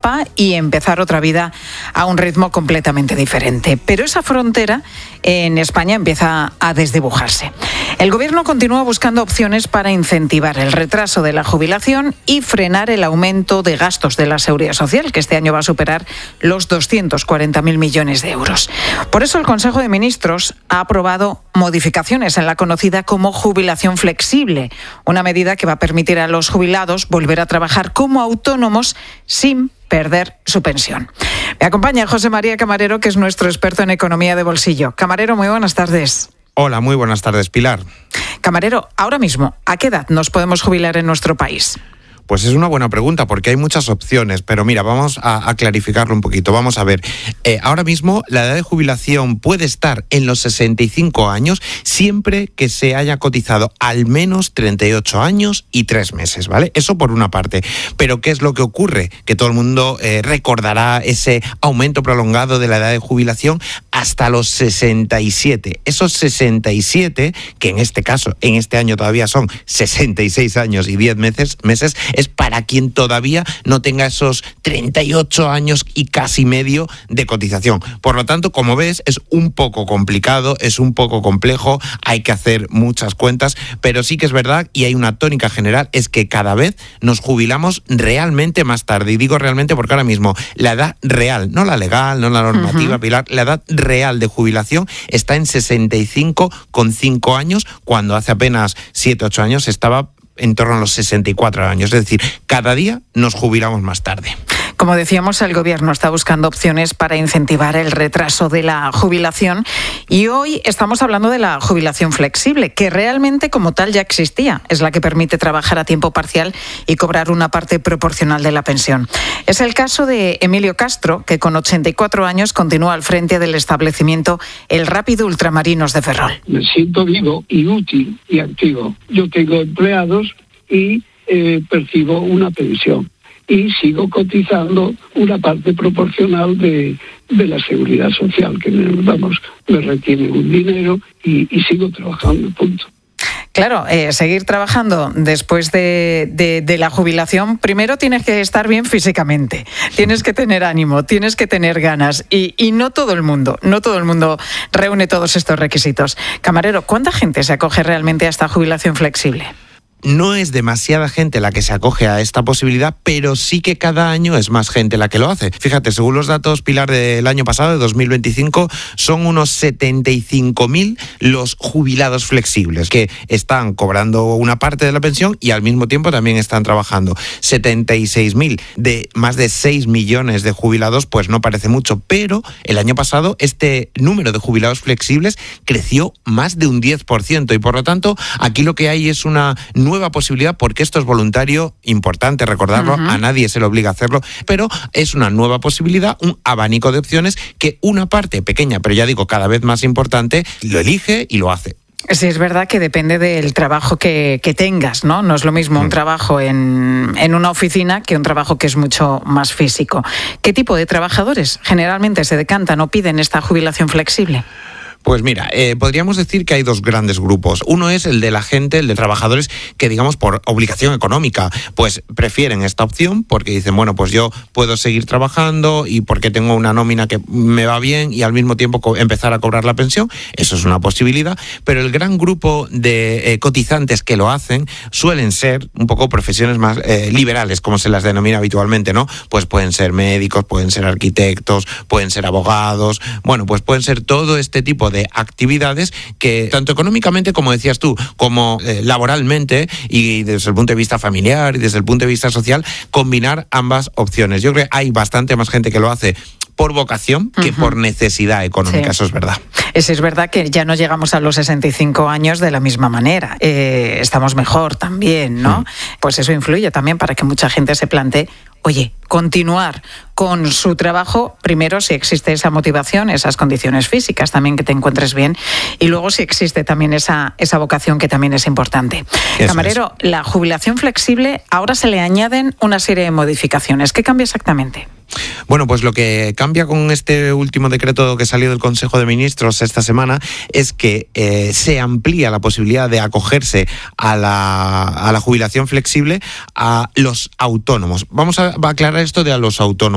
Europa y empezar otra vida a un ritmo completamente diferente. Pero esa frontera en España empieza a desdibujarse. El Gobierno continúa buscando opciones para incentivar el retraso de la jubilación y frenar el aumento de gastos de la Seguridad Social, que este año va a superar los 240.000 millones de euros. Por eso el Consejo de Ministros ha aprobado modificaciones en la conocida como jubilación flexible, una medida que va a permitir a los jubilados volver a trabajar como autónomos sin perder su pensión. Me acompaña José María Camarero, que es nuestro experto en economía de bolsillo. Camarero, muy buenas tardes. Hola, muy buenas tardes, Pilar. Camarero, ahora mismo, ¿a qué edad nos podemos jubilar en nuestro país? Pues es una buena pregunta porque hay muchas opciones, pero mira, vamos a clarificarlo un poquito. Vamos a ver, ahora mismo la edad de jubilación puede estar en los 65 años siempre que se haya cotizado al menos 38 años y 3 meses, ¿vale? Eso por una parte. Pero ¿qué es lo que ocurre? Que todo el mundo recordará ese aumento prolongado de la edad de jubilación hasta los 67. Esos 67, que en este caso, en este año todavía son 66 años y 10 meses, es para quien todavía no tenga esos 38 años y casi medio de cotización. Por lo tanto, como ves, es un poco complicado, es un poco complejo, hay que hacer muchas cuentas, pero sí que es verdad, y hay una tónica general, es que cada vez nos jubilamos realmente más tarde. Y digo realmente porque ahora mismo la edad real, no la legal, no la normativa, Pilar, la edad real de jubilación está en 65,5 años, cuando hace apenas 7-8 años estaba en torno a los 64 años. Es decir, cada día nos jubilamos más tarde. Como decíamos, el Gobierno está buscando opciones para incentivar el retraso de la jubilación y hoy estamos hablando de la jubilación flexible, que realmente como tal ya existía. Es la que permite trabajar a tiempo parcial y cobrar una parte proporcional de la pensión. Es el caso de Emilio Castro, que con 84 años continúa al frente del establecimiento El Rápido Ultramarinos de Ferrol. Me siento vivo y útil y activo. Yo tengo empleados y percibo una pensión. Y sigo cotizando una parte proporcional de la seguridad social, que me retiene un dinero y sigo trabajando, punto. Claro, seguir trabajando después de la jubilación, primero tienes que estar bien físicamente, tienes que tener ánimo, tienes que tener ganas y no todo el mundo reúne todos estos requisitos. Camarero, ¿cuánta gente se acoge realmente a esta jubilación flexible? No es demasiada gente la que se acoge a esta posibilidad, pero sí que cada año es más gente la que lo hace. Fíjate, según los datos, Pilar, del año pasado, de 2025, son unos 75.000 los jubilados flexibles que están cobrando una parte de la pensión y al mismo tiempo también están trabajando. 76.000 de más de 6 millones de jubilados, pues no parece mucho, pero el año pasado este número de jubilados flexibles creció más de un 10% y por lo tanto aquí lo que hay es una nueva posibilidad, porque esto es voluntario, importante recordarlo, a nadie se le obliga a hacerlo, pero es una nueva posibilidad, un abanico de opciones que una parte pequeña, pero ya digo cada vez más importante, lo elige y lo hace. Sí, es verdad que depende del trabajo que tengas, ¿no? No es lo mismo un trabajo en una oficina que un trabajo que es mucho más físico. ¿Qué tipo de trabajadores generalmente se decantan o piden esta jubilación flexible? Pues mira, podríamos decir que hay dos grandes grupos. Uno es el de la gente, el de trabajadores que, digamos, por obligación económica, pues prefieren esta opción porque dicen, bueno, pues yo puedo seguir trabajando y porque tengo una nómina que me va bien y al mismo tiempo empezar a cobrar la pensión. Eso es una posibilidad. Pero el gran grupo de cotizantes que lo hacen suelen ser un poco profesiones más liberales, como se las denomina habitualmente, ¿no? Pues pueden ser médicos, pueden ser arquitectos, pueden ser abogados, bueno, pues pueden ser todo este tipo de actividades que tanto económicamente, como decías tú, como laboralmente y desde el punto de vista familiar y desde el punto de vista social, combinar ambas opciones. Yo creo que hay bastante más gente que lo hace por vocación que por necesidad económica, sí. Eso es verdad. Es verdad que ya no llegamos a los 65 años de la misma manera. Estamos mejor también, ¿no? Pues eso influye también para que mucha gente se plantee, oye, continuar con su trabajo, primero si existe esa motivación, esas condiciones físicas también, que te encuentres bien, y luego si existe también esa vocación, que también es importante. Eso Camarero, es. La jubilación flexible, ahora se le añaden una serie de modificaciones. ¿Qué cambia exactamente? Bueno, pues lo que cambia con este último decreto que salió del Consejo de Ministros esta semana es que se amplía la posibilidad de acogerse a la jubilación flexible a los autónomos. Vamos a aclarar esto de a los autónomos.